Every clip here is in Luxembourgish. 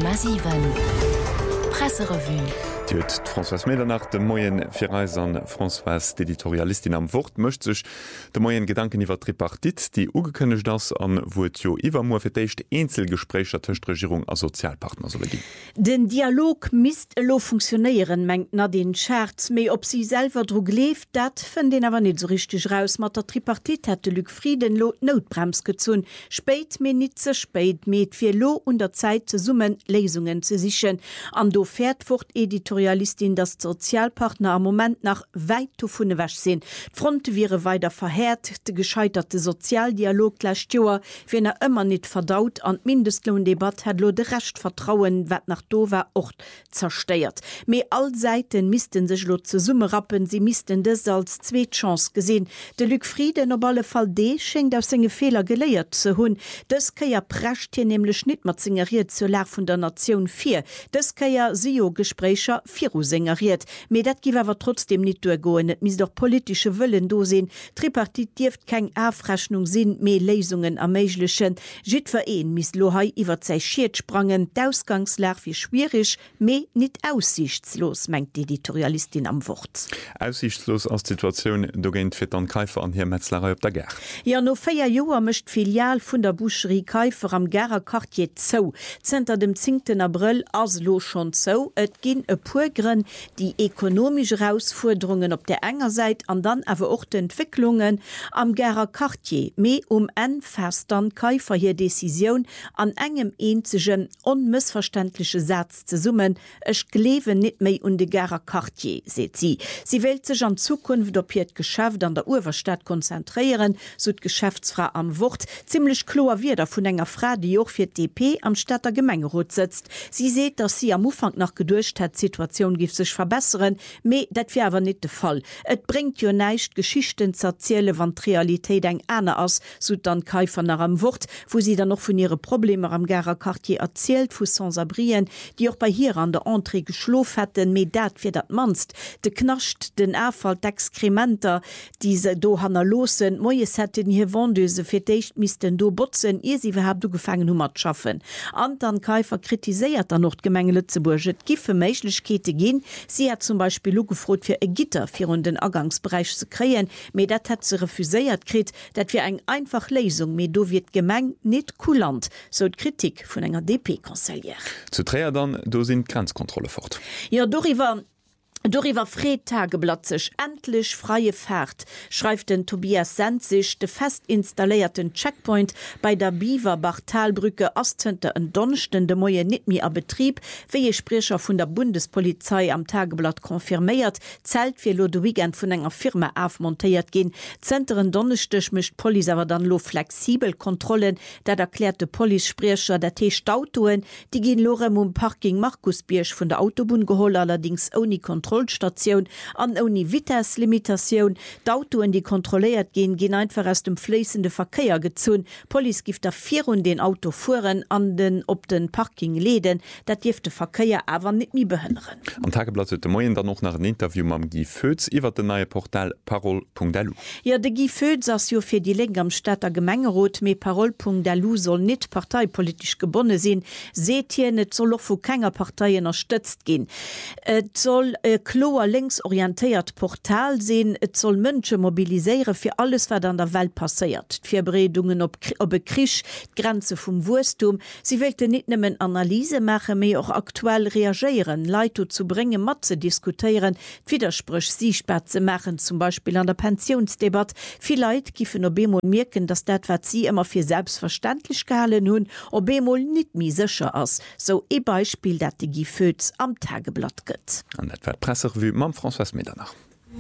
1,7 Presserevue. François Medernach de Moien Fireis an François d'Editorialistin am Wort mëcht sech de Moien Gedanken iwwer Tripartit, die ugekënnech das an wot jo iwwer mo firtéicht Einzelgesprächer tëcht Regierung a Sozialpartner solle gin. Den Dialog misst lo funktionéieren mengt na den Scherz méi op sie selber drog left, dat fën den awer net so richtig raus mat der Tripartit hätte Lüg Frieden lo Notbrems gezun. Speit me net ze speit met fir lo und der Zeit ze summen Lesungen ze sichen. An do fährt fort Editorialistin, dass Sozialpartner am Moment nach weit vune wäch sinn. Front wäre weiter verhärt, de gescheiterte Sozialdialog lächt Joer, wenn immer net verdaut an Mindestlohndebat hat lo de recht vertrauen, wat nach Dover Ort zersteiert. Me all Seiten missten sech lo ze Summe rappen, sie missten des als Zweetchance gesinn. De Lüg Frieden op alle Fall D schenkt aus senge Fehler geleiert ze hunn. Das kann ja precht hier nämlich nicht mat singeriert zur Lehr von der Nation 4. Das kann ja SIO-Gesprächer singeriert. Me dat giwer trotzdem nicht durchgoen. Et mis doch politische Wöllen do sinn. Tripartit dirft kein Aufrechnung sinn, me Lesungen ermeiglichen. Jit vereen mis Lohai iwwer zei Schiert sprangen, d'ausgangslär wie schwierig, me nicht aussichtslos, mengt die Editorialistin am Wort. Aussichtslos als Situation, do géint fir an Käfer an hier Metzlerei op der Ger. Ja, no 4 Joer mischt Filial vun der Boucherie Käfer am Gerer Quartier Zou. Zenter dem 10. April aslo schon zo. Et gin e purgren die ökonomische Herausforderungen op der enger Seite an dann aber auch die Entwicklungen am Gerer Quartier. Me en fest dann Käfer hier Decision an engem einzigen unmissverständliche Satz zu summen. Ich glaube nicht mehr de Gerer Quartier, seht sie. Sie will sich an Zukunft op ihr Geschäft an der Urverstadt konzentrieren, so die Geschäftsfrau am Wort. Ziemlich klar wird davon enger Frau, die auch für DP am Städter Gemengerot sitzt. Sie sieht, dass sie am Anfang nach gedurcht hat, Situation gibt sich verbessern, me dat wär aber nicht der Fall. Et bringt jo neicht Geschichten zu erzählen, wann die Realität eng ane ass, so dann Käfer nach am Wort, wo sie dann noch von ihre Probleme am Gerer Quartier erzählt, vu Sans-Abrien, die auch bei hier an der Entrée geschlof hätten, me dat fir dat manst. De knascht den Erfall d'Exkrementer, diese do hanner losen, moies hätten hier Wandöse fir deicht missten do botzen, ihr sie überhaupt du gefangen hummert schaffen. An dann Käfer kritisiert dann noch Gemenge Lützeburg, et giffe Meichlichkeiten gehen. Sie hat zum Beispiel gefrot fir e Gitter fir hun den Ergangsbereich zu kreen, me dat hat ze refuséiert krit, dat fir eng einfach Lesung, me do wird Gemeng net kulant, so d Kritik vun enger DP-Konseilier. Zu Träer dann, do sind Grenzkontrolle fort. Ja, Doriwer Freetageblatt sech endlich freie Fahrt, schreibt den Tobias Senzig, de fest installierten Checkpoint bei der Biwerbach-Talbrücke Ostzenter en Donnerchten de Moie Nitmi a Betrieb, wie je Sprecher vun der Bundespolizei am Tageblatt konfirmiert, zählt fir lo de Weekend vun enger Firma aufmontiert gin. Zenteren Donnerstech mischt Poli aber dann lo flexibel Kontrollen, dat erklärte Polizsprecher der T-Stautoen, die gin Lorem um Parking Markusbiersch vun der Autobahn geholt, allerdings ohne Kontrollstation an ohne Vitesslimitation. D'autoen, die kontrolliert gehen einfach aus dem fließenden Verkehr gezogen. Police gibt dafür und den Auto fuhren an den op den Parkingläden. Das dürfte Verkehr aber nicht mehr behindern. Am Tageblatt heute Morgen dann noch nach einem Interview mit Guy Fötz über das neue Portal Parol.lu. Ja, der Guy Fötz ist ja für die Linke am Städter Gemengerot, mit Parol.lu soll nicht parteipolitisch gebunden sein. Seht ihr, nicht soll auch von keiner Partei unterstützt gehen. Es soll klar linksorientiert Portal sehen, es soll Menschen mobilisieren für alles, was an der Welt passiert. Die Verbredungen ob Krieg, die Grenze vom Wurstum. Sie wollten nicht nur eine Analyse machen, mehr auch aktuell reagieren, Leute zu bringen, mit zu diskutieren, Widersprüche sichtbar zu machen, zum Beispiel an der Pensionsdebatte. Vielleicht kiffen ob einmal merken, dass das, was sie immer für selbstverständlich gehalten haben, ob einmal nicht mehr sicher ist. So ein Beispiel, das die Guy Fötz am Tageblatt gibt. An etwa Presserevue mam François Medernach.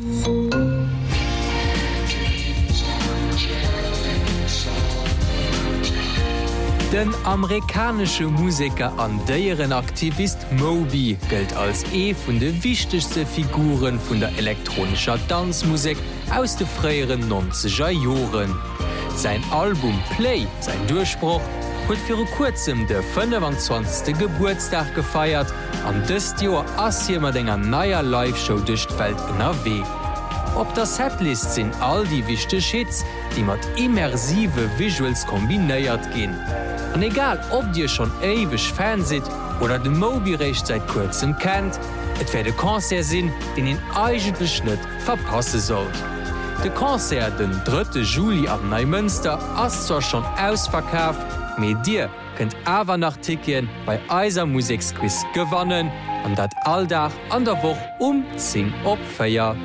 Den amerikanische Musiker an deieren Aktivist Moby gilt als vun de wichtigste Figuren vun der elektronischer Tanzmusik aus de freieren 90er Joren. Sein Album Play, sein Durchbruch, huet fir kurzem de 25. Geburtstag gefeiert, an dëst Joer ass mat enger naier Live-Show duch d'Welt NRW. Op der Setlist sinn all die wichte Hits, die mat immersive Visuals kombinéiert ginn. An egal ob Dir schon ewig Fan sit oder de Mobi-Recht seit kurzem kennt, et werde Konzert sinn, den den eigentlichen Schnitt verpasse sollt. De Konzert den 3. Juli ab Neumünster ass zwar schon ausverkauft, mit dir könnt awer nach Tickien bei Eiser Musiksquiz gewannen an dat alldach an der Woche 10 opfeier.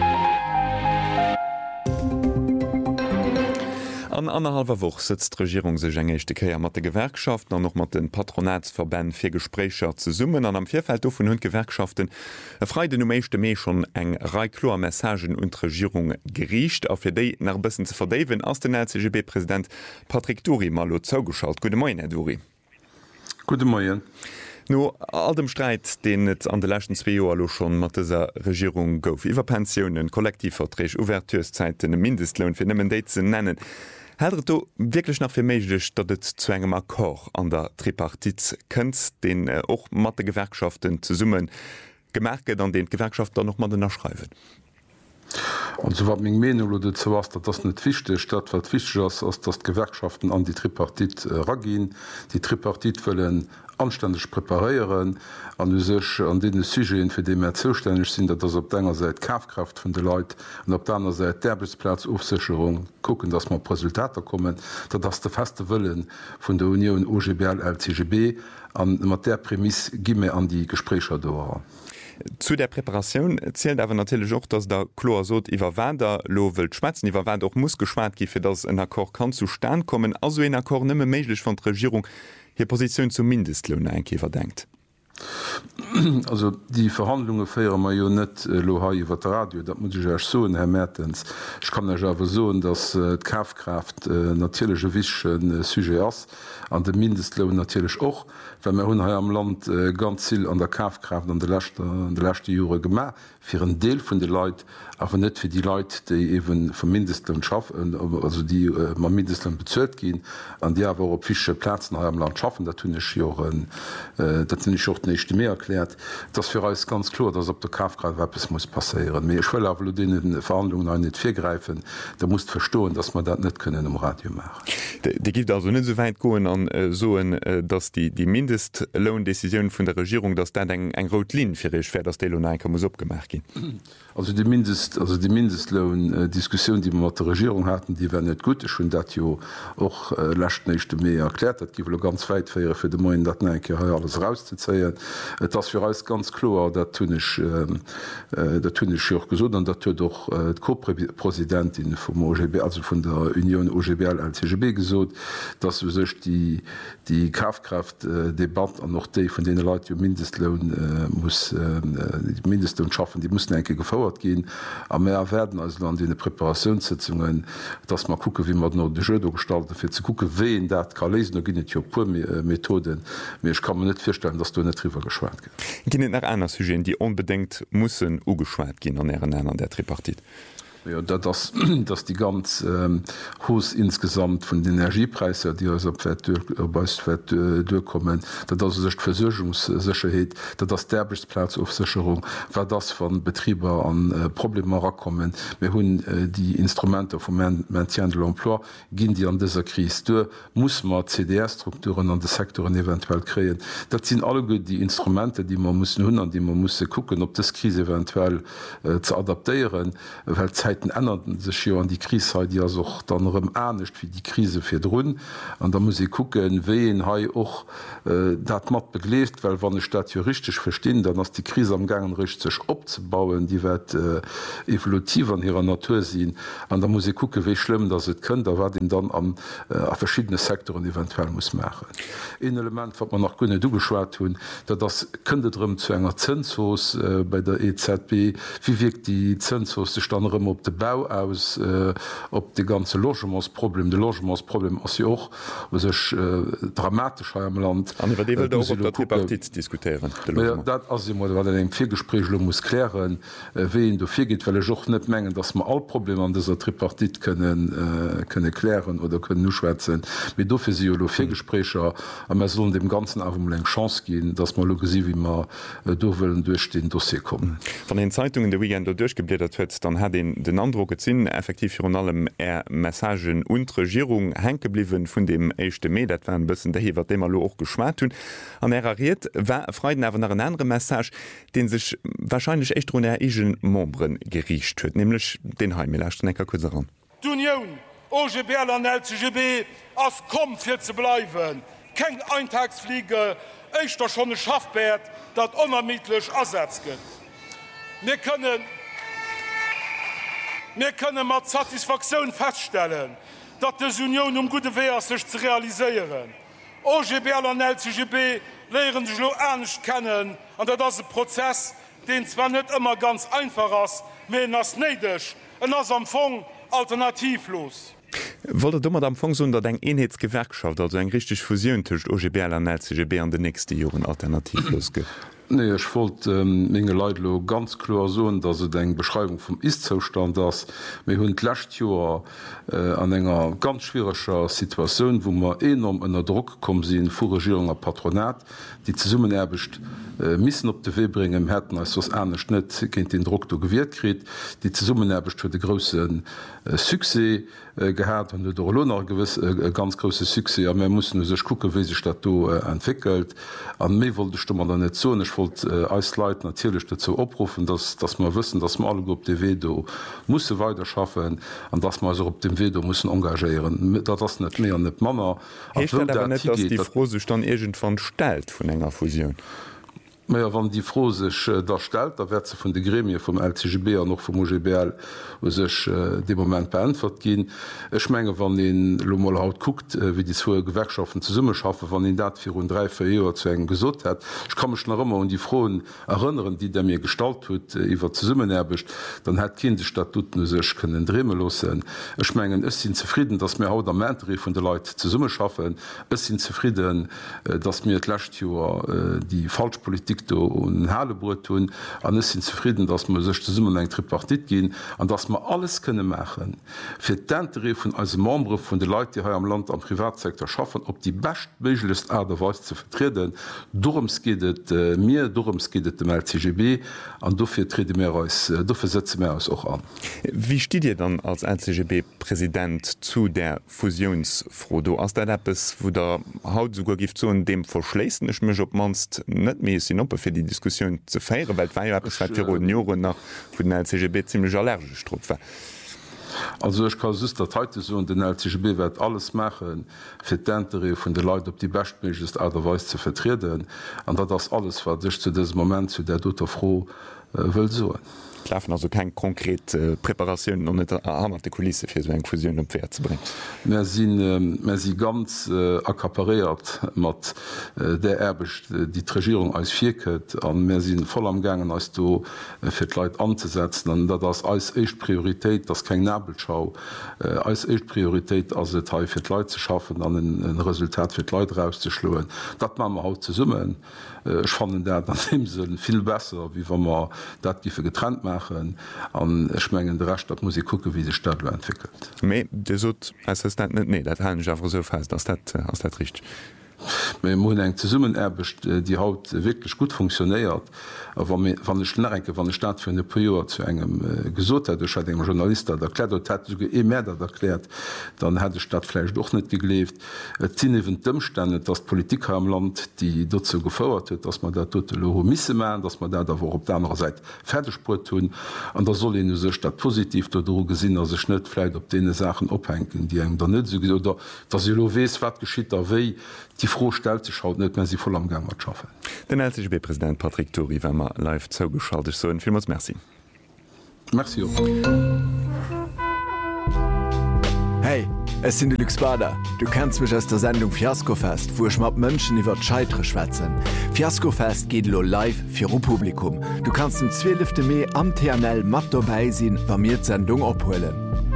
An anderhalber Woche sitzt die Regierung sech engchte Käier mat de Gewerkschaften an noch mat den Patronatsverbänden fir Gesprächer ze summen an am Vierfeld vun hunn Gewerkschaften frei den méigchte méi schon eng Reiklor Messagen und Regierung geriecht a fir déi nach bëssen ze verdewen ass den LCGB-Präsident Patrick Duri malo zougeschaut. Gute Moin, Herr Duri. Gute Moin. No all dem Streit, den et an de lächten 2 Joer schon mat dieser Regierung gouf iwwer Pensionen, Kollektivvertrag, Ouverturszeiten, Mindestlohn fir nëmmen déit ze nennen. Hätt du wirklich nach fir méiglech, dat et zu engem Akkor an der Tripartit kënnt, den och mat de Gewerkschaften ze summen gemerket an den Gewerkschafter noch mat den erschreiwen. Und so wat még Men oder ze was, dat das net fichte Stadt wat fi ass ass dat Gewerkschaften an die Tripartit ragin, die Tripartit wëllen anständig preparieren an sech an de Sygéen fir de er zuständig sind, dat das op denger seit Kafkraft vun de Leiit an op deiner Seite Derbesplatz Aufsicherung gucken, dass man Resultater kommen, dat das de feste Wëllen vun der Union OGBL LCGB an mat der Prämis gimme an die Gesprächer do. Zu der Präparation zählt aber natürlich auch, dass der Chlor so iwwer Wander lo wild schmerzen, iwwer Wand auch muss geschwart gi, fir das ein Akkor kann zu stand kommen, also en Akkor nimme méiglech von der Regierung hier Position zum Mindestlohn einkäfer denkt. Also die Verhandlungen feier ma jo net lo iwwer Radio, dat muss ich so Herr Mertens. Ich kann awer so, dass Kafkraft natierlege wichen Suje ass an de Mindestlohn natürlich och, wenn man hun am Land ganz ziel an der Kafkraft an de lechte Jure gemacht fir een Deel vun de Leiit awer net fir die Leiit, die even vom Mindestlohn schaffen, also die ma Mindestlohn bezölt gin, an die awer op fische Plätzen am Land schaffen, dat hun ich och nicht mehr erklärt. Das für alles ganz klar, dass op der Kafkraft Webs muss passieren. Ich will aber den Verhandlungen nicht firgreifen, da muss verstohlen, dass man dat net können im Radio machen. Die gibt also nicht so weit goen an dass die Mindestlohndecision von der Regierung, dass dann eng Rotlin fir fir das Delohn muss opgemacht gehen. Also die Mindestlohndiskussion, die wir mit der Regierung hatten, die wären net gut. Schon dat jo auch lacht nächste mehr erklärt, dat gi ganz weit fir de Moin dat alles rauszuzeigen. Das für alles ganz klar, dat tun ich gesund an dat doch Co-Präsidentin vom OGB, also von der Union OGBL LCGB gesot, dass sech die Kafkraftdebatte an noch de von denen Leute Mindestlohn muss Mindestlohn schaffen, die mussten enke gefordert gehen, a mehr werden also an die Präparationssitzungen, dass man gucke, wie man noch de Jodo gestaltet, fir zu gucke, wen dat kann lesen, da ginnet jo pur Methoden. Ich kann mir net feststellen, dass du net drüber geschwert geht. Ginnet nach einer Sygéen, die unbedingt mussssen ugeschwert gin an an der Tripartit. Ja, dass die ganz hohes insgesamt von den Energiepreise, die durchkommen, das sich Versorgungssicherheit, das Derbesplatzaufsicherung, war das von Betrieber an Probleme kommen. Wir haben die Instrumente vom Maintien de l'Emploi, gehen die an dieser Krise durch, muss man CDR-Strukturen an den Sektoren eventuell kreieren. Das sind alle gut die Instrumente, die man muss haben, an die man muss gucken, ob das Krise eventuell zu adaptieren, weil änderten sich ja an die Krise, die dann ernstcht wie die Krise fir run. Und da muss ich gucken, wen ha och dat mat begleet, weil wann eine Stadt juristisch verstehen, dann ass die Krise am gangen richtig opbauen, die wird evolutiv an ihrer Natur sehen. Und da muss ich gucken, wie schlimm das het können, da wird den dann an verschiedene Sektoren eventuell muss machen. Ein Element wat man nach Gunne dugeschwert hun, dat das könnte drin zu enger Zinsos bei der EZB, wie wirkt die Zinsos stand op de Bau aus op de ganze Logementsproblem. De Logementsproblem as ja auch sech dramatisch am Land diskutieren. Dat eng Vigesprächlung muss klären, wen du fir geht, well joch net mengen, dats man all Probleme an dieser Tripartit könne klären oder können nu schwätzen. Mit dofir Vigesprächer man soll dem ganzen Abend Chance gehen, dass man logisch wie man wollen durch den Dossier kommen. Von den Zeitungen der Weekend durchgeblättert wird, dann hat den Eindruck gesinn effektiv von allem Messagen und Regierung hängengeblieben von dem 1. Mai, das war ein bisschen der hier dem auch geschwart tun. An erariert war Freuden aber nach eine andere Message, den sich wahrscheinlich echt ohne Membren geriecht wird, nämlich den Heimelaschnecker Kuseran. D'Union, OGBL an LCGB as kom fir ze bleiwen. Keng Eintagsfliege eich doch schon Schaffbert, dat onermittlech ersetzket. Wir können mat Satisfaktion feststellen, dat des Union gute Wehr sich zu realisieren. OGBL an LCGB lehren sich nur ernst kennen, an dat das Prozess, den zwar nicht immer ganz einfach ist, mir as neidisch en as am Fong alternativlos. Wollt dummer am Fong dat eng Eenheitsgewerkschaft, also eng richtig Fusion tucht OGBL an LCGB an de nächste Joren alternativlos gibt? Nee, ich wollte menge Leitlo ganz klar so, dass se eng Beschreibung vom Ist-Zustand ass méi hunn Lächtjoer an enger ganz schwieriger Situation, wo man enorm ënner Druck kom sinn vu Regierung a Patronat, die ze summen erbecht missen op de Webringen hätten als sos ernst net kennt den Druck do gewährt kritet, die ze summen erbecht hue de großen Suse gehärt an der Lohner gewiss ganz große Suse, ja, man muss sech gucke wie sich dat entwickelt. An méi wollte stummer der net so. Ich wollte Eisleit natürlich dazu oprufen, dass man wissen, dass man alle op de Wedo muss weiter schaffen, an dass man so op dem Wedo muss engagieren. Das net mehr an net Manner. Die Fro dann egent van stellt vun enger Fusion. Ja, wann die Fro sech darstellt, da werd ze vun de Gremie vom LCGB an noch vom OGBL wo sech de moment beantwort gin. Ech menge wann den Lomoll haut guckt, wie die zwoe Gewerkschaften ze summe schaffe, wann den dat 4 Joer zu eng gesot hat. Ich kann mech noch immer und die Froen erinnern, die der mir stalt huet, iwwer ze summen erbecht, dann hat kind de Statuten sech können dremelossen. Ech menggen es sind zufrieden, dass mir haut der Mentorie vun de Leute ze summe schaffen. Es sind zufrieden, dass mir Lächtjoer die Falschpolitik und Herlebrot tun, an es sind zufrieden, dass man sech zu summen eng Tripartit gehen, an dass man alles könne machen fir d'Intere vun als Membre vun de Leute, die ha am Land am Privatsektor schaffen, op die bestmeiglest Aderweis zu vertreten. Dorums gehtt mir, dorums gehtt dem LCGB, an dofir trete mehr als dofir setze mehr als auch an. Wie steht ihr dann als LCGB-Präsident zu der Fusionsfrodo aus der Appes, wo der Haut sogar gift so dem verschleessen ich mech op manst net mé fir die Diskussion ze feiere, weil Joren nach vu den LCGB ziemlich allergisch tropfe. Also ich kann der heute so den LCGB wird alles machen fir d'Intere vun de Leute op die bestmegest Aderweis zu vertreten, an dat das alles war dich zu diesem Moment zu der Dotter froh will so. Klaffen also kein konkret Präparationen um de Kulisse fir so eng Fusion um Pferd zu bringen. Sie ganz akkapariert mat der erbecht die Regierung als Vierket an mehr sind voll am gangen als du fir Leiit anzusetzen, an dat das als echt Priorität, das kein Nabelschau als echt Priorität as Teil fir Leiit zu schaffen, an ein Resultat fir Leiit rauszuschluen. Dat man haut zu summen. Ich fand der an dem Sinn viel besser, wie wenn man dat die für getrennt machen an schmengen der Rest, dat muss ich gucken, wie die Stadt entwickelt. So fest, dat rich. eng ze summen erbecht die Haut wirklich gut funktioniert, van de Schnnerke van de Staat vun de Prior zu engem gesot engem Journalist erklärt hat mehr dat erklärt, dann hat de Stadtfleisch doch net gelebt. Zinnwen Dëmmstände, dat Politik am Land, die dazu gefauerert huet, dass man der tote Lo misse man, dass man da wo op der anderen Seite Pferdesport tun, an da soll sech dat positiv dodro gesinn as sech net fleit op de Sachen ophängen, die eng der net so oder dat lo wees wat geschieet aéi. Die Frau stellt sich schaut net, wenn sie voll am Gang schaffen. Den LCGB-Präsident Patrick Tori wärmer live zougeschaltet so vielmals Merci. Merci. Hey, es sind die Luxbader. Du kennst mich aus der Sendung Fiaskofest, wo ich mat Mënschen iwwer Scheitre schwätzen. Fiaskofest geht lo live für Publikum. Du kannst den 12. Mai am TNL mat dabeisinn, war mir die Sendung opholen.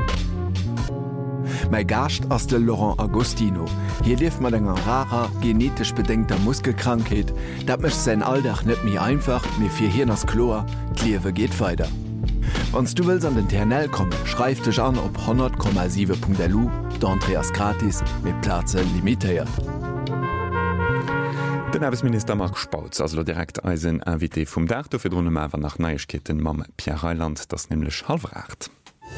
Mei Gast ass de Laurent Agostino. Hier lief mat enger rarer, genetisch bedingter Muskelkrankheit, dat mecht sein Alldach net mir einfach, mir fir Hirn as Chlor, Kliewe geht weiter. Wann's du willst an den TNL kommen, schreib dich an op 100,7.lu, d'Andreas gratis, mit Platze limitiert. Den Erbesminister Mark Spauz also direkt Eisen invité vum Dato fir Drne Mawer nach Neischketten mam Pierre Reiland, das nämlich halfracht.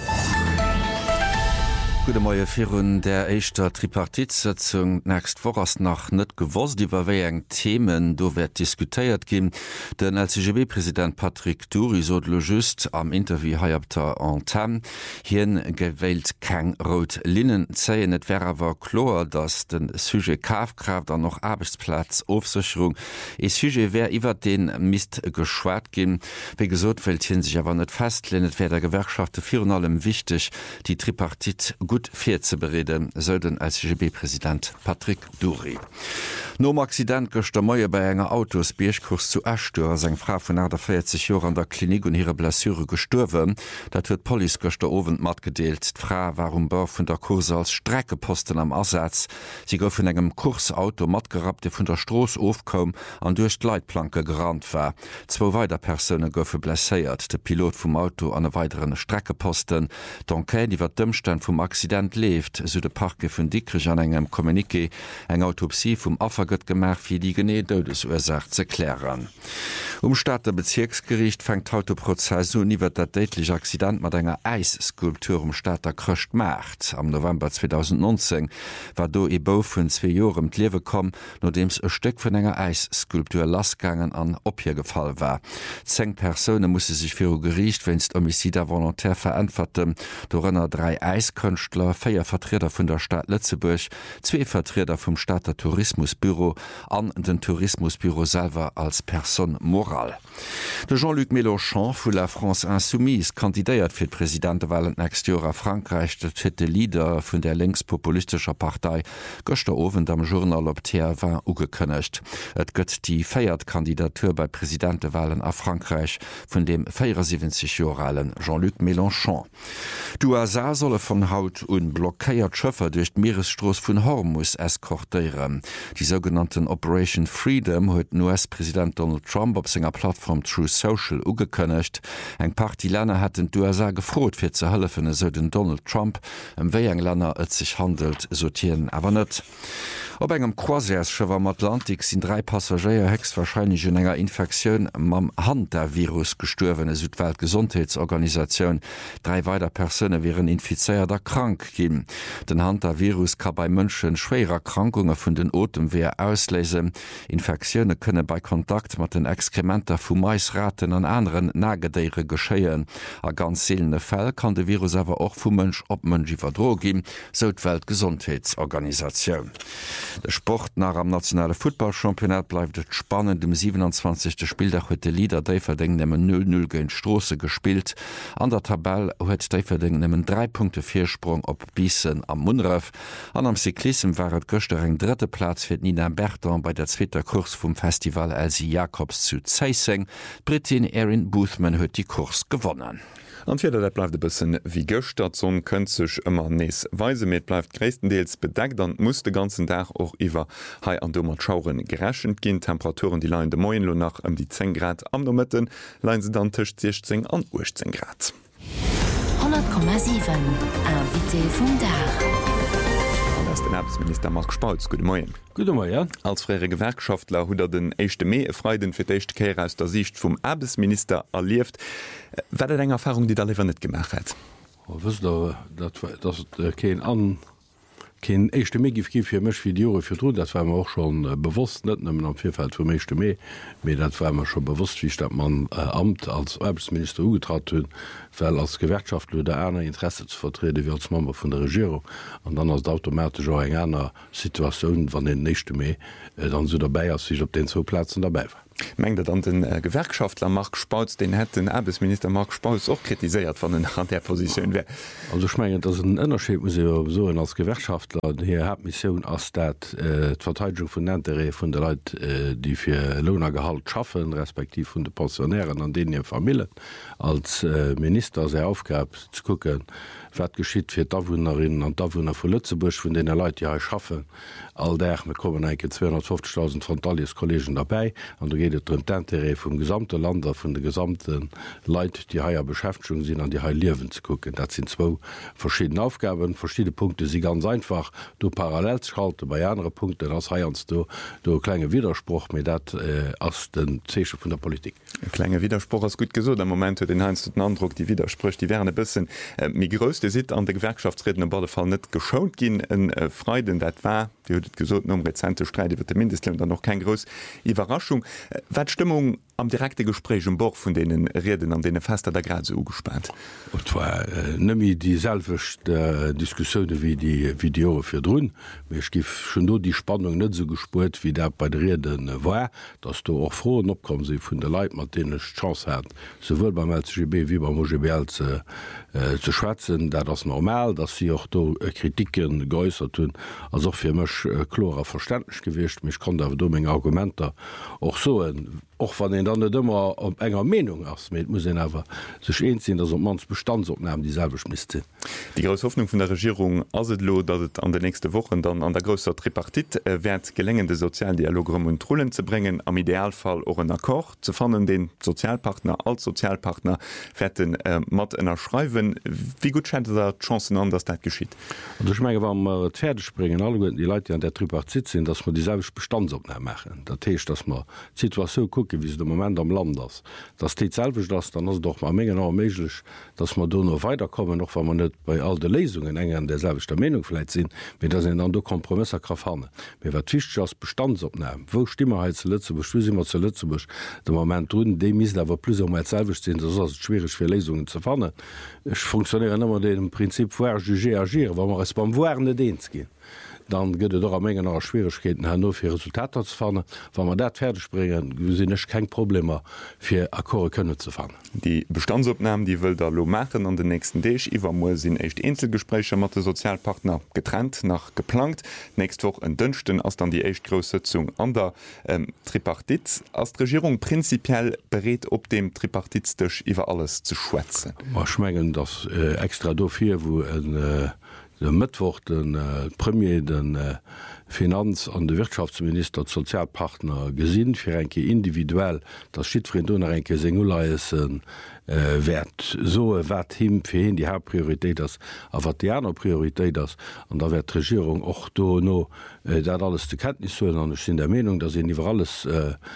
Gute Moie virun der eischter Tripartitsitzung nächst vorass nach net gewoss, die waréi eng Themen do werd diskutéiert gin. Den LCGB-Präsident Patrick Dury sot lo just am Interview haiapter Antenne hien gewählt keng rot Linnen zeien net wärwer chlor, dats den Sujet Kafkraft an noch Arbeitsplatz Aufsicherung e Sujet wär iwwer den Mist geschwaart gin. Wie gesot wät hin sich awer net festlennet, wär der Gewerkschafte vir allem wichtig, die Tripartit gut fir ze bereden, soll den LCGB-Präsident Patrick Dury. Nom Accident gocht der Moie bei enger Autos Bierchkurs zu Ashtör, seg Frau vun der 40 Jo an der Klinik und ihre Blessure gestorwen. Dat huet Poli gocht der Owen mat gedeelt. D'Fra warum Bau vun der Kurse als Streckeposten am Ersatz. Sie gouf vun engem Kursauto mat gerat, de vun der Stroos ofkom an duerch d'Leitplanke gerannt war. 2 weiter Personen goufe blesséiert, de Pilot vum Auto an e weiteren Streckeposten. D'Enquête iwwer d'Ëmstand vum Accident left, so de Parke vun Dickrich an engem Kommuniké eng Autopsie vum Affer gëtt gemerk fir die genée Doudesursach ze klären. Staater Bezirksgericht fängt Autoprozess so niwer dat deitlich Accident mat enger Eisskulptur Staater krcht macht. Am November 2019 war do e Bau vun 2 Jorem d'Liewe kom, no dems e Steck vun enger Eisskulptur lasgangen an Ophier gefall war. 10 Personen musse sich fir Gericht wennst Homicider volontär verantworten, dorënner 3 Eiskönchtler, 4 Vertreter vun der Stadt Lützeburg, 2 Vertreter vom Staater Tourismusbüro an den Tourismusbüro selber als Person moral. De Jean-Luc Mélenchon vu la France Insoumise kandidéiert fir Präsidentewahlen nächst Jahr a Frankreich, der dritte Leader vun der linkspopulistischer Partei gocht der Owen am Journal op TF1 ugekënnecht. Et gëtt die Feiertkandidatur bei Präsidentewahlen a Frankreich vun dem 74-joralen Jean-Luc Mélenchon. USA solle von Haut und blockéiert Schëffer durch d' Meeresstroos vun Hormuz eskortéieren. Die sogenannten Operation Freedom huet US-Präsident Donald Trump op senger Plattform True Social ugekënnecht. Eng Party Länner hat den USA gefrot fir ze hëllefen so den Donald Trump, wéi eng Länner et sich handelt, sortieren awer net. Op engem Croisièreschëwer am Atlantik sind 3 Passagier höchstwahrscheinlich in enger Infektionun mam Hantavirus gestorwene Südweltgesundheitsorganisationun. 3 weiter Personen wären infizierter krank gin. Den Hantavirus kann bei Mënschen schwerer Krankungen vun den Otemwehr auslesen. Infektionune könne bei Kontakt mat den Exkrementer vu Maisraten an anderen Nagedeiere geschéien. A ganz seelene Fäll kann de Virus awer auch vu Mënsch op Mënsch iwwerdro gin, so d'Weltgesundheitsorganisationun. Der Sport nach am nationale Footballchampionat bleibt et spannend. Dem 27. Spieldach huet de Lieder Deiferding nemmen 0-0 gegen Strosse gespielt. An der Tabelle huet Deiferding nemmen 3 Punkte Viersprung op Bissen am Munref. An am Cyklism waret Göster eng 3. Platz fir Nina Berton bei der 2. Kurs vum Festival Elsie Jacobs zu Zeissing. Britin Erin Boothman huet die Kurs gewonnen. Anfir dat bleif de bëssen wie gëcht dat zon kënnt sech ëmmer nees Weise met bleif gréistendeels bedeckt, dann muss de ganzen Dach och iwwer hai an dommer Schauren gerächend ginn. Temperaturen die leien de Moien lo nach die 10 Grad am der Mëtten, leien se dann tech 16 an 18 Grad. 100,7 Invité vum Dach. Den Erbesminister Mark Spauz, Gute Morgen. Gute Morgen. Als freie Gewerkschaftler huet den 1. Mai Freiden fir d'echt Keer aus der Sicht vum Erbesminister erlieft. Wat eng Erfahrung, die da lewer net gemacht hat? Kein 1. Mai gif fir mech wie Jore fir tun, dat war auch schon bewusst net am Vierfeld vum 1. Mai, dat war schon bewusst, wie dat man Amt als Erbesminister ugetrat hunn, weil als Gewerkschaft der einer Interesse zu vertreten wie als Member von der Regierung und dann als automatisch auch eng einer Situation van den 1. Mai dann so dabei als sich op den 2 Plätzen dabei war. Mengt an den Gewerkschaftler Mark Spauz, den het den Erbesminister Mark Spauz auch kritisiert van den an der Position wär. Also schmengen dat een ënnerscheet muss so als Gewerkschaftler hier hat Mission ass dat Verteidigung vun Nentere vun der Leiit, die fir Lohnergehalt schaffen, respektiv vun de Pensionären an denen ihr Familien als Minister se aufgab zu gucken, wat geschiet fir Dawunerinnen an Dawunner vu Lützeburg vun den Leiit ja schaffen. All der me kommen enke 250.000 Frontalies Kollegen dabei an du redet Tentere vum gesamte Lander vun de gesamten Leiit, die haier Beschäftigung sind an die Hai Liwen zu gucken. Dat sind 2 verschiedene Aufgaben, verschiedene Punkte sie ganz einfach du parallel schalte bei andere Punkte as heierst du kleine Widerspruch mit dat as den Zeche vun der Politik. Kleine Widerspruch as gut gesot am moment den heinst den Andruck die widerspricht die wären bisssen mi gröste sit an der Gewerkschaftsreden am Ball Fall net geschaut gin en Freuden dat war wie gesot rezente Streite wird der Mindestlohn dann noch kein groß Überraschung wat Stimmung am direkte Gespräch im Bord von denen Reden an denen fester der Grad so gespannt nimi dieselchte Diskussionen wie die Video fir drun gif schon nur die Spannung net so gespurt wie der bei der Reden war dass du auch froh opkommen sie vun der Leiit Martinisch Chance hat sowohl beim LCGB wie beim OGBL zu schwätzen da das normal dass sie auch do Kritiken geäußert hun als auch fir mech chlorer verständlich gewichtcht mich kann da dumming Argumenter auch so och van den dann dummer op enger Menung ass muss awer sech sinn, dats op mans Bestandsopnamen dieselbe schmis sinn. Die grosse Hoffnung vun der Regierung asetlo, dat et an de nächste Wochen dann an der grosser Tripartit werd gelengende Sozialdialog und Trullen ze bringen, am Idealfall och een Akkor ze fannen den Sozialpartner als Sozialpartner fetten mat ennner schreiwen. Wie gut scheint der Chancen an, dass dat geschieht? Duch mege war Pferde springen alle die Leute an der Tripartit sinn, dats man dieselbe Bestandsopname machen. Dat techt dass man Situation gucken wie de moment am Land ass. Das selch das dann ass doch ma mégen méiglech, dats man do noch weiterkommen noch man net bei all de Lesungen engen derselg der Menungläit sinn, wie dat an do Kompromisser kraf hanne. Me wat twicht ass Bestandsopnamen. Wo Stimmerheit ze Lützebusch immer ze Lützebusch de moment runden de mis wer plus selch sinn, dat schwierig fir Lesungen ze fannen. Ech funktionieren immer dem Prinzip vor jugé agir, Wa man es beim Wone Deens gin. Dann gëtt doch a menggen nach Schwierkeeten her no fir Resultater ze fannen, Wa man dat Pferde springen, sinnnech kein Problem fir Akkore kënne ze fannen. Die Bestandsopnahmen, die wëll der lo machen an den nächsten Deeg iwwer mo sinn echt Einzelgespräche mat de Sozialpartner getrennt nach geplant. Nächst woch en dünchten ass dann die echt Grositzung an der Tripartit as d Regierung prinzipiell berät op dem Tripartitstech iwwer alles zu schwätzen. Ma schmengen das extra dofir, wo den Mittwoch den Premier den Finanz- an de Wirtschaftsminister Sozialpartner gesinn fir enke individuell das Schifried enke Singuleisen wert so wat him fir hin die Hauptpriorität das a wat die aner Priorität das an da werd Regierung och do no dat alles de Kenntnis an sind der Meinung, dat iwwer alles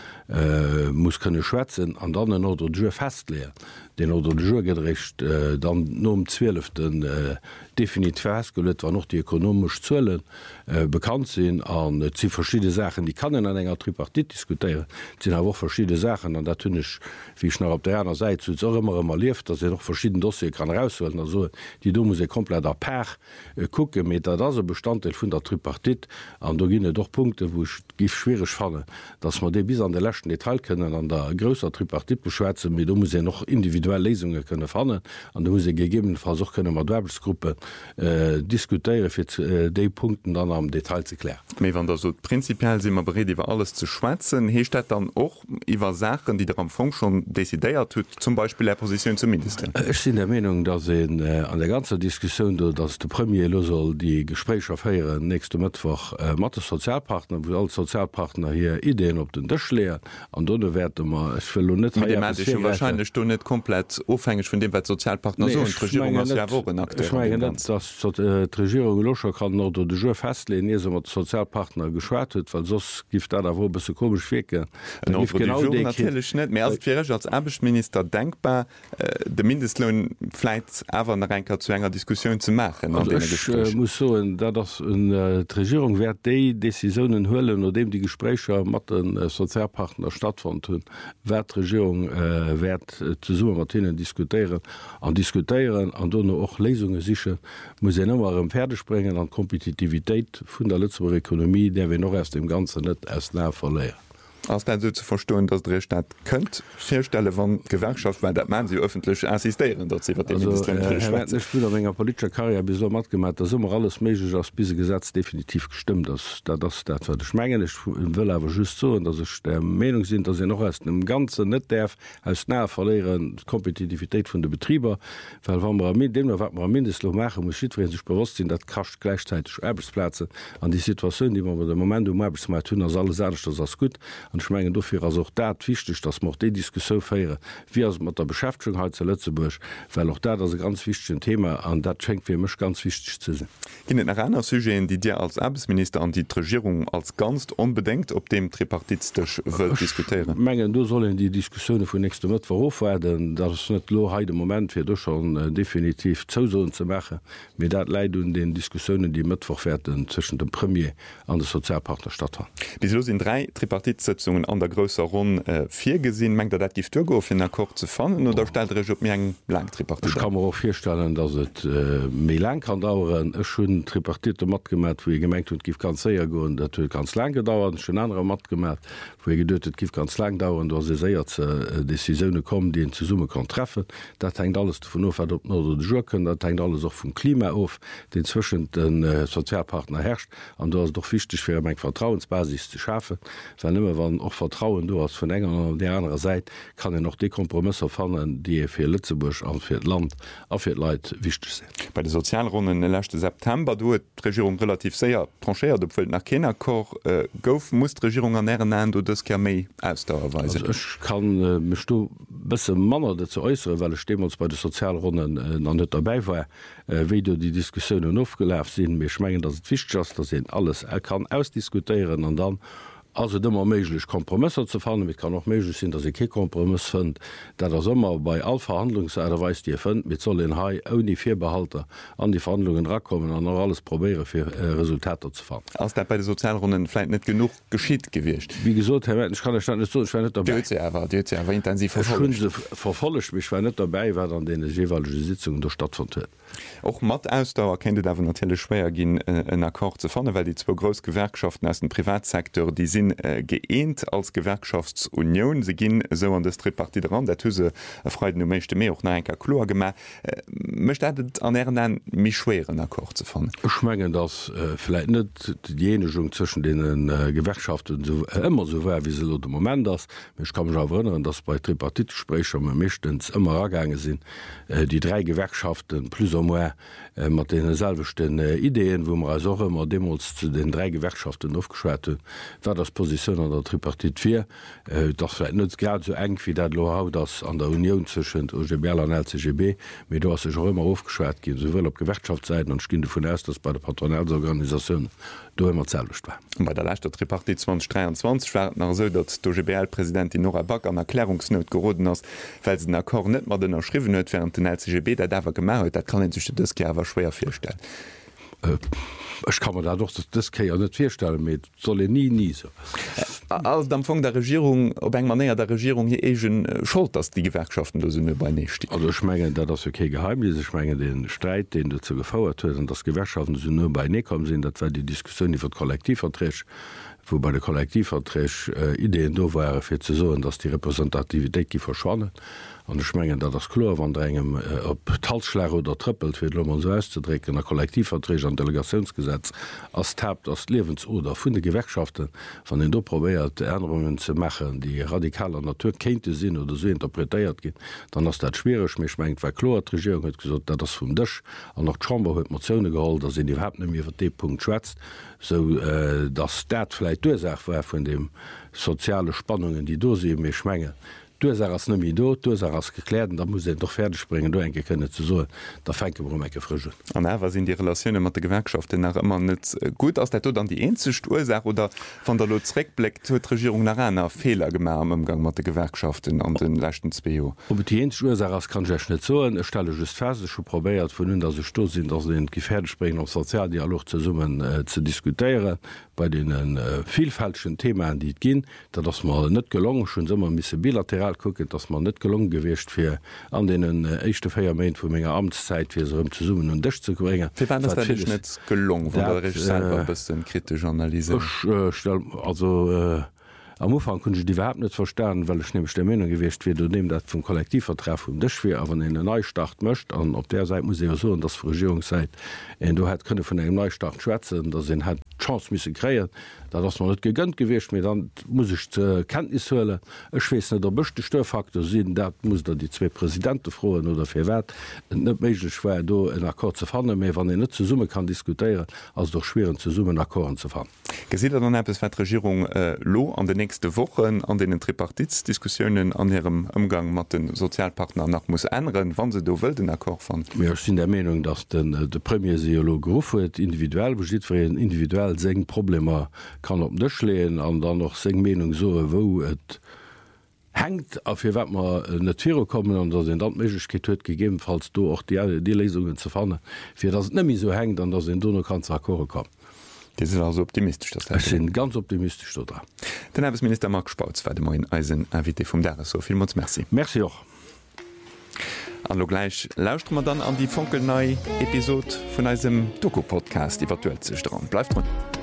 muss könne schwätzen an dann oder Jour festleer den oder Jour gedrecht dann no um 12 definitiv festgelet war noch die ökonomisch Zöllen bekannt sind an sie verschiedene Sachen die kann in an enger Tripartit diskutieren sind auch verschiedene Sachen an der tünech wie ich noch op der einer Seite immer lief, dass noch verschiedene Dossier kann rausholen also die du muss komplett per gucken mit da Bestandteil vun der Tripartit an da ginne doch Punkte wo ich gif schwierig falle dass man de bis an der letzten Detail können an der größer Tripartit beschwärzen mit du muss noch individuelle Lesungen können fannen an du muss gegebenenfalls auch können Werbesgruppe diskutieren für die Punkten dann am Detail zu klären. Wann da so prinzipiell sind man bereit über alles zu schwätzen hecht dann auch über Sachen die der am Funk schon desideiert tut zum Beispiel der Position zumindest. Ich bin der Meinung, dass an der ganzen Diskussion, dass der Premier soll die Gespräche aufhören nächste Mittwoch mit den Sozialpartner, wo alle Sozialpartner hier Ideen auf den Tisch leeren. Und dann werden wir, ich will nicht wahrscheinlich nicht komplett aufhängig von dem, was Sozialpartner so und die Regierung aus der Woche aktuell. Ich meine nicht, dass die Regierung Loscher kann oder die Jour festlegen, ehe sie mit Sozialpartner geschwärzt hat, weil sonst gibt da wo ein bisschen komisch wirken. Genau natürlich nicht. Mehr als Arbeitsminister denkbar, de Mindestlohn fleit awer Reinker zu enger Diskussion zu machen. Muss so dass Regierung werd déi Decisionen höllen oder dem die Gesprächer mat den Sozialpartner stattfand hunn, Regierung werd zu Summe Martinen diskutieren an donno och Lesungen sicher muss immer im Pferde springen an Kompetitivitéit vun der Lützeburger Ökonomie, der wir noch erst im ganze net erst na verleieren. Aus so zu verstohlen, dass der Staat könnt vierstelle von Gewerkschaft, weil man sie öffentlich assistieren politischer Karriere bis mat gemacht, dass immer alles möglich aus diese Gesetz definitiv gestimmt schmengen ich will aber just so und dass ich der Meinung sind, dass sie noch erst im ganzen net darf als nahe verlieren Kompetitivität von der Betrieber, weil wenn man mit dem wat man Mindestlohn machen muss sich bewusst sind, dat kascht gleichzeitig Arbeitsplätze an die Situation, die man bei dem Moment Arbeitsmarkt tun alles das gut. Und schmengen dofir as dat wichtig, dass man die Diskussion feiere wie mat der Beschäftigung zu Lützeburg, weil auch da das ganz wichtig Thema an dat schenkt wir mech ganz wichtig zu sinn. Ginet nach einer Sujet, die dir als Arbeitsminister an die Regierung als ganz unbedenkt op dem tripartitisch diskutieren. Mengen du sollen die Diskussionen vu nächste Mitt verhof werden, dat es net lo heide moment fir du schon definitiv zo zu machen, mit dat Lei den Diskussionen, die mittwoch werden zwischen dem Premier an der Sozialpartner statt haben. Bis los sind 3 Tripartitsitzungen an der grösser Rund 4 gesinn, mengt dat die Tür in der Koch zu fannen oder stellt op mir eng lang Tripartit. Ich kann mir auch vorstellen, dass het mé lang kann dauern schon Tripartite mat gemerk, wo ihr gemerkt und gif ganz sehr go, dat ganz lang gedauert, schon andere mat gemerk, wo ihr gedötet gif ganz lang dauern, da se sehr Decisionen kommen, die zu Summe kann treffen. Dat hängt alles von op oder Joken, dat hängt alles auch vom Klima auf, den zwischen den Sozialpartner herrscht, an du hast doch wichtig für eng Vertrauensbasis zu schaffen, weil immer wann auch Vertrauen du hast von enger an der anderen Seite kann noch die Kompromisse fannen, die fir Lützeburg an fir Land afir Leiit wichtig sind. Bei der Sozialrunden den 1. September du die Regierung relativ sehr tranchiert op nach Kennerkor gouf muss die Regierung ernähren du das méi ausdauerweise. Ich kann mich du bisse Manner zu äußere, weil ich uns bei den Sozialrunden an net dabei war, wie du die Diskussionen aufgelaufen sind, mir schmengen das wichtig ist, dass alles kann ausdiskutieren und dann also dummer méiglech Kompromisse zu fallen, mit kann noch méiglich sinn, dass ik ke Kompromiss fënd, dat der sommer bei all Verhandlungsäderweis Dir fënd, mit soll den Hai ou die Vierbehalter an die Verhandlungen rakommen an alles probere fir Resultater zu fahren. Ass dat bei de Sozialrunden fleit net genug geschiet gewircht. Wie gesot ich kann stand so intensiv verfollech mich net dabei, wer an de jeweilige Sitzungen der stattfand huet. Auch mat Ausdauer kennt dawer natürlich schwer gin en Akkord zu fannen, weil die 2 Gros Gewerkschaften aus dem Privatsektor die sind geeint als Gewerkschaftsunion sie gin so an das Tripartit ran der Tuse freuden mechte mé auch na enker Klo gemacht mcht an Ären mi schweren Akkord zu fannen. Schmengen das vielleicht net dieung zwischen den Gewerkschaften so, immer so war wie se lo dem moment das. Ich kann mich erinnern, dass bei Tripartitsprecher mechtens immer ergange sind die 3 Gewerkschaften plus mat denselvechten Ideen, wo man auch immer Demos zu den 3 Gewerkschaften aufgeschwert war das Position an der Tripartit 4 das net grad so eng wie dat Lo das an der Union zwischen OGB an LCGB, mit du hast sich immer aufgeschwert gehen sowohl op Gewerkschaftsseiten und kind von erst, dass bei der Patronatsorganisation du immer zelcht war. Bei der Leichter Tripartit 2023 war so, dat d'OGBL-Präsidentin Nora Back an Erklärungsnot geroden ass, weil se den Akkor net mat den erschriven huet während den LCGB, der dawer gemacht, dat kann sich das Kerwer schwer firstellen. Ich kann mir dadurch das net firstellen mit solle nie so. Als Empfang der Regierung op eng manéier der Regierung hier egen schuld, dass die Gewerkschaften der Sünne bei nicht. Also schmengen das okay geheimnis schmengen den Streit, den du zu gefauert hue, dass Gewerkschaften Sünne bei ne kommen sind, dat die Diskussion die wird kollektivvertrech, wo bei der Kollektivvertrech Ideen do waren fir zu so, dass die Repräsentativität die verschwannen. An de schmengen dat das Klo van engem op Talschläger oder trppelt fir man so auszudrecken der Kollektivverträge an Delegationsgesetz as tabt as Lebensoder vun de Gewerkschaften van den do probiert Änderungen ze machen, die radikaler Natur kente sinn oder so interpretéiert gin, dann ass dat schwierigch méch schmengt weil Kloregierung huet gesot, dat das vum Dëch an noch Chamber huet Motionune geholt, dat in die mir de Punkt schwätzt, so dat datläit dosach war vun dem soziale Spannungen, die do se méch schmengen. Du ass nëmi do, du ass gekläden, da muss doch fertig springen, du enke kënne zu so, da fenke warum enke frische. An erwer sinn die Relationune mat der Gewerkschaft nach immer net gut ass dat an die enzech Ursach oder van der Loreckblick huet Regierung nach einer Fehler gemer am Umgang mat der Gewerkschaften an den lächten BO. Ob die en Ursach ass kann sech net zoen, e stelle just fersche probéiert vun hun dat se sto sinn, dats den Gefäerde springen op Sozialdialog ze summen ze diskutieren, bei den vielfälschen Themen die ginn, dat ass mal net gelungen schon sommer miss bilateral gucken, dass man net gelungen gewichtcht fir an den echte Feiermain vu ménger Amtszeit fir se zu summen und dech zu bringen. net gelungen kritisch Analyse. Am Ufang kun die überhaupt net versteren, weil ich nämlich der Meinung gewichtcht wie du nehm dat vom Kollektivvertreff Dchfir aber in den Neustart mcht an op der Seite muss so das Regierung seit du hat könne von einem Neustart schwätzen, da sind hat Chance miss kreiert, da das man net gegönnt gewichtcht mir dann muss ich zur Kenntnis höle schwe der beste Störfaktor sind dat muss da die 2 Präsidenten frohen oder fir wert net méiglech schwer do en Akkor zu fannen méi wann net zu Summe kann diskutieren als doch schweren zu Summen Akkoren zu fahren. Gesit dann es Regierung lo an den nächste Wochen an den Tripartitsdiskussionen an ihrem Umgang mit den Sozialpartner nach muss ändern, wann sie do will den Akkor von. Ja, ich sind der Meinung, dass den de Premier Seolog gerufen individuell beschieht für individuell segen Probleme kann op dech lehen an dann noch seg Meinung so wo et hängt auf wie wat man net Tür kommen an der dat Mechkeet huet gegebenenfalls du auch die Lesungen zu fannen fir das nemmi so hängt an der du noch kann Akkor kommen. Die sind also optimistisch sind ganz optimistisch oder. Den Herbesminister Mark Spauz war dem moien Eisen invité vum Dare so viel Merci. Merci auch. Hallo gleich lauscht man dann an die Funkelnei Episode vun eisem DokuPodcast, die virtuell sich dran bleibt man.